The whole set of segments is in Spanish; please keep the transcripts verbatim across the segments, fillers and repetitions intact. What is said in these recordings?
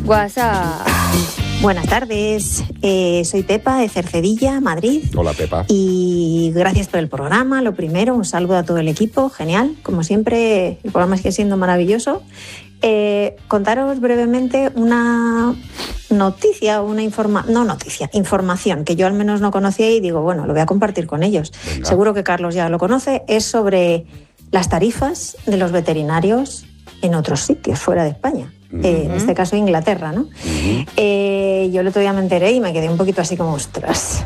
WhatsApp. Buenas tardes, eh, soy Pepa de Cercedilla, Madrid. Hola, Pepa. Y gracias por el programa. Lo primero, un saludo a todo el equipo, genial. Como siempre, el programa sigue siendo maravilloso. Eh, contaros brevemente una noticia, una informa no noticia, información que yo al menos no conocía y digo, bueno, lo voy a compartir con ellos. Venga. Seguro que Carlos ya lo conoce. Es sobre las tarifas de los veterinarios en otros sitios fuera de España. Uh-huh. Eh, en este caso Inglaterra, ¿no? Uh-huh. Eh, yo el otro día me enteré y me quedé un poquito así como, ostras.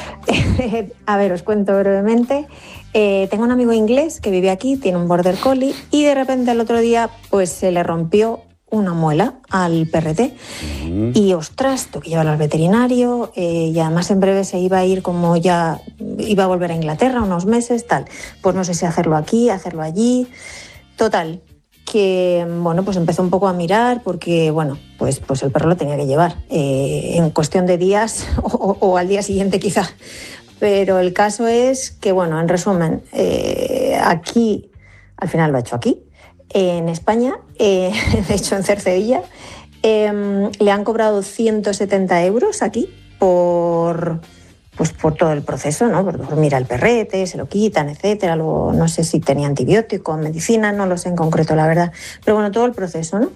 A ver, os cuento brevemente. Eh, tengo un amigo inglés que vive aquí, tiene un border collie y de repente el otro día pues se le rompió una muela al perrete. Uh-huh. Y ostras, tuve que llevarlo al veterinario eh, y además en breve se iba a ir, como ya iba a volver a Inglaterra unos meses, tal. Pues no sé si hacerlo aquí, hacerlo allí. Total, que bueno, pues empezó un poco a mirar porque bueno, pues, pues el perro lo tenía que llevar eh, en cuestión de días o, o al día siguiente quizá. Pero el caso es que, bueno, en resumen, eh, aquí, al final lo ha hecho aquí, eh, en España, eh, de hecho en Cercedilla, eh, le han cobrado ciento setenta euros aquí por, pues por todo el proceso, ¿no? Por, por mira el perrete, se lo quitan, etcétera. Luego no sé si tenía antibiótico, medicina, no lo sé en concreto, la verdad. Pero bueno, todo el proceso, ¿no?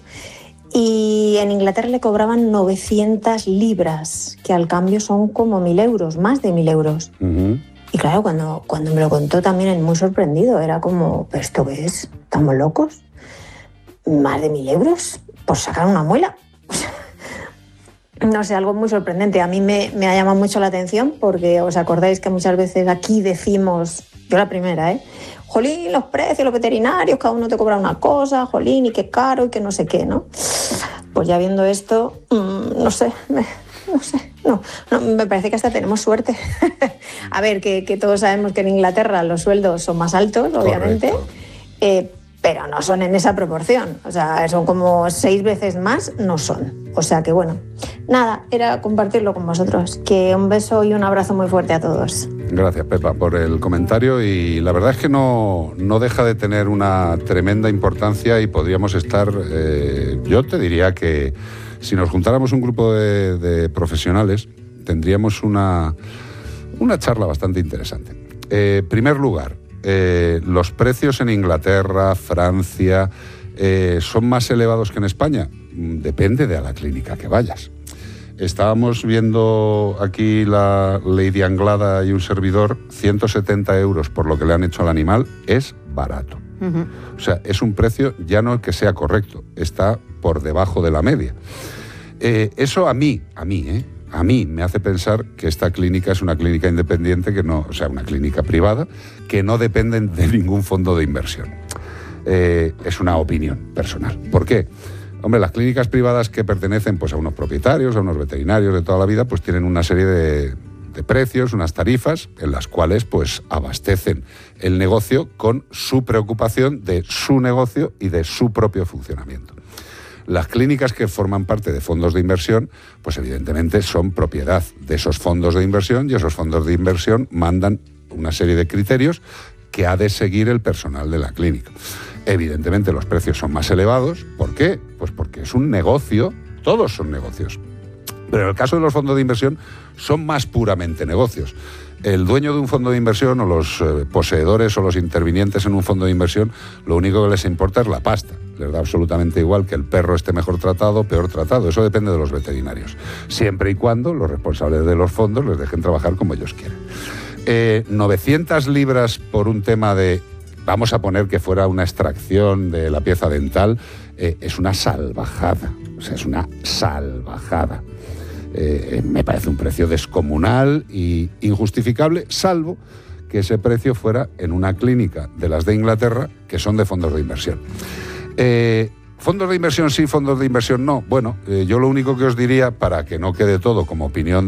Y en Inglaterra le cobraban novecientas libras, que al cambio son como mil euros, más de mil euros. Uh-huh. Y claro, cuando, cuando me lo contó también muy sorprendido, era como, ¿pero esto qué es? ¿Estamos locos? ¿Más de mil euros por sacar una muela? No sé, algo muy sorprendente. A mí me, me ha llamado mucho la atención porque os acordáis que muchas veces aquí decimos, yo la primera, ¿eh? Jolín, los precios, los veterinarios, cada uno te cobra una cosa, jolín, y qué caro y qué no sé qué, ¿no? Pues ya viendo esto, mmm, no sé, me, no sé, no, no, me parece que hasta tenemos suerte. A ver, que, que todos sabemos que en Inglaterra los sueldos son más altos, obviamente, eh, pero no son en esa proporción, o sea, son como seis veces más, no son. O sea que bueno, nada, era compartirlo con vosotros. Que un beso y un abrazo muy fuerte a todos. Gracias, Pepa, por el comentario y la verdad es que no, no deja de tener una tremenda importancia y podríamos estar, eh, yo te diría que si nos juntáramos un grupo de, de profesionales tendríamos una, una charla bastante interesante. En eh, primer lugar, eh, los precios en Inglaterra, Francia, eh, ¿son más elevados que en España? Depende de a la clínica que vayas. Estábamos viendo aquí la Lady Anglada y un servidor, ciento setenta euros por lo que le han hecho al animal, es barato. Uh-huh. O sea, es un precio ya no que sea correcto, está por debajo de la media. Eh, eso a mí, a mí, ¿eh? A mí me hace pensar que esta clínica es una clínica independiente, que no, o sea, una clínica privada, que no depende de ningún fondo de inversión. Eh, es una opinión personal. ¿Por qué? Hombre, las clínicas privadas que pertenecen pues, a unos propietarios, a unos veterinarios de toda la vida, pues tienen una serie de, de precios, unas tarifas, en las cuales pues abastecen el negocio con su preocupación de su negocio y de su propio funcionamiento. Las clínicas que forman parte de fondos de inversión, pues evidentemente son propiedad de esos fondos de inversión y esos fondos de inversión mandan una serie de criterios que ha de seguir el personal de la clínica. Evidentemente los precios son más elevados. ¿Por qué? Pues porque es un negocio, todos son negocios. Pero en el caso de los fondos de inversión son más puramente negocios. El dueño de un fondo de inversión o los eh, poseedores o los intervinientes en un fondo de inversión, lo único que les importa es la pasta. Les da absolutamente igual que el perro esté mejor tratado o peor tratado. Eso depende de los veterinarios. Siempre y cuando los responsables de los fondos les dejen trabajar como ellos quieren. Eh, novecientas libras por un tema de... Vamos a poner que fuera una extracción de la pieza dental, eh, es una salvajada, o sea, es una salvajada. Eh, me parece un precio descomunal e injustificable, salvo que ese precio fuera en una clínica de las de Inglaterra, que son de fondos de inversión. Eh, ¿Fondos de inversión sí, fondos de inversión no? Bueno, eh, yo lo único que os diría, para que no quede todo como opinión de